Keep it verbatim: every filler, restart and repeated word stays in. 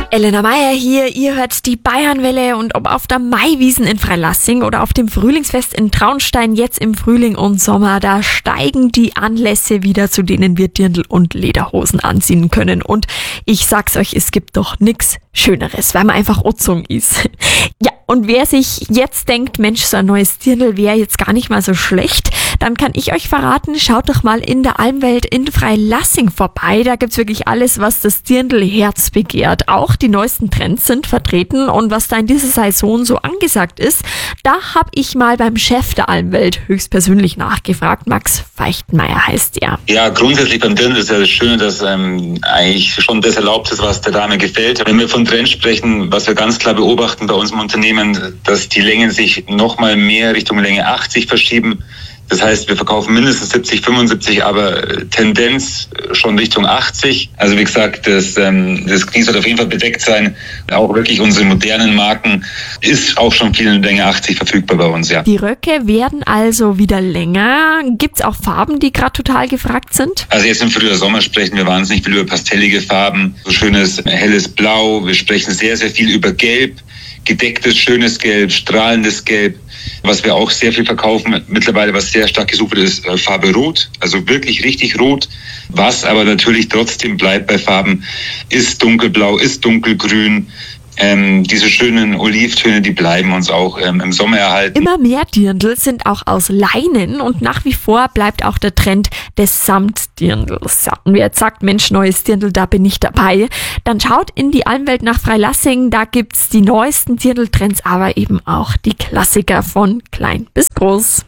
Elena Meier hier, ihr hört die Bayernwelle und ob auf der Maiwiesen in Freilassing oder auf dem Frühlingsfest in Traunstein jetzt im Frühling und Sommer, da steigen die Anlässe wieder, zu denen wir Dirndl und Lederhosen anziehen können. Und ich sag's euch, es gibt doch nix Schöneres, weil man einfach Utzung ist. Ja, und wer sich jetzt denkt, Mensch, so ein neues Dirndl wäre jetzt gar nicht mal so schlecht, dann kann ich euch verraten, schaut doch mal in der Almwelt in Freilassing vorbei. Da gibt's wirklich alles, was das Dirndl-Herz begehrt. Auch die neuesten Trends sind vertreten und was da in dieser Saison so angesagt ist, da habe ich mal beim Chef der Almwelt höchstpersönlich nachgefragt. Max Feichtenmeier heißt er. Ja, grundsätzlich beim Dirndl ist ja das Schöne, dass ähm, eigentlich schon das erlaubt ist, was der Dame gefällt. Wenn wir von Trends sprechen, was wir ganz klar beobachten bei uns im Unternehmen, dass die Längen sich noch mal mehr Richtung Länge achtzig verschieben. Das heißt, wir verkaufen mindestens siebzig, fünfundsiebzig, aber Tendenz schon Richtung achtzig. Also wie gesagt, das, ähm, das Knie sollte auf jeden Fall bedeckt sein. Auch wirklich unsere modernen Marken ist auch schon viel in Länge achtzig verfügbar bei uns, ja. Die Röcke werden also wieder länger. Gibt's auch Farben, die gerade total gefragt sind? Also jetzt im Frühjahr Sommer sprechen wir wahnsinnig viel über pastellige Farben, so schönes helles Blau. Wir sprechen sehr, sehr viel über Gelb, gedecktes, schönes Gelb, strahlendes Gelb. Was wir auch sehr viel verkaufen, mittlerweile was sehr stark gesucht wird, ist äh, Farbe Rot, also wirklich richtig rot. Was aber natürlich trotzdem bleibt bei Farben, ist dunkelblau, ist dunkelgrün. Ähm, diese schönen Olivtöne, die bleiben uns auch ähm, im Sommer erhalten. Immer mehr Dirndl sind auch aus Leinen und nach wie vor bleibt auch der Trend des Samtdirndls. Ja, und wer jetzt sagt, Mensch, neues Dirndl, da bin ich dabei, dann schaut in die Almwelt nach Freilassing, da gibt's die neuesten Dirndl-Trends, aber eben auch die Klassiker von klein bis groß.